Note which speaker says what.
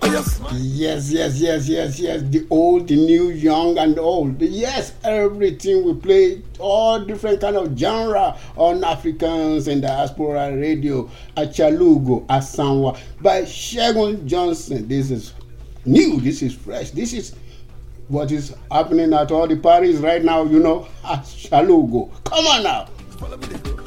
Speaker 1: Yes. The old, the new, young, and old. Yes, everything we play, all different kind of genre on Africans and Diaspora Radio. Achalugo, Asanwa by Segun Johnson. This is new. This is fresh. This is what is happening at all the parties right now. Achalugo. Come on now.